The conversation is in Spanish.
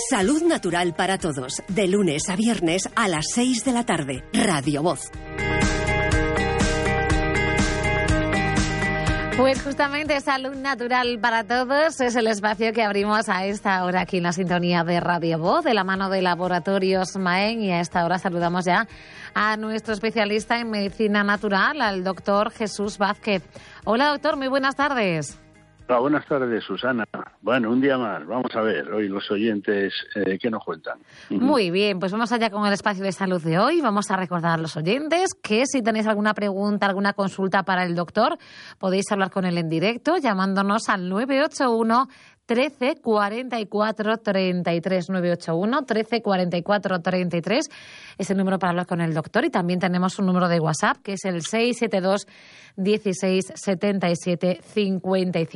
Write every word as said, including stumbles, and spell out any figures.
Salud Natural para Todos, de lunes a viernes a las seis de la tarde. Radio Voz. Pues justamente Salud Natural para Todos es el espacio que abrimos a esta hora aquí en la sintonía de Radio Voz, de la mano de Laboratorios Maen, y a esta hora saludamos ya a nuestro especialista en medicina natural, al doctor Jesús Vázquez. Hola doctor, muy buenas tardes. Hola, buenas tardes, Susana. Bueno, un día más. Vamos a ver hoy los oyentes eh, qué nos cuentan. Muy bien, pues vamos allá con el espacio de salud de hoy. Vamos a recordar a los oyentes que si tenéis alguna pregunta, alguna consulta para el doctor, podéis hablar con él en directo llamándonos al nueve ocho uno, trece, cuarenta y cuatro, treinta y tres, nueve ocho uno, trece, cuarenta y cuatro, treinta y tres es el número para hablar con el doctor, y también tenemos un número de WhatsApp que es el seis siete dos, dieciséis, setenta y siete, cincuenta y cinco.